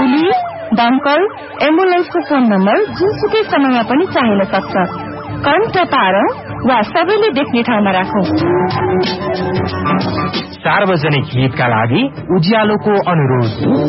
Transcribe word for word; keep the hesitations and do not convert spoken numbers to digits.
Police, दमकल, एम्बुलेन्सको phone number जुनसुकै समयमा पनि चाहिन सक्छ। कण्ठ पारौं वा सबैले देख्ने ठाउँमा राखौं। सार्वजनिक हितका लागि उज्यालोको अनुरोध।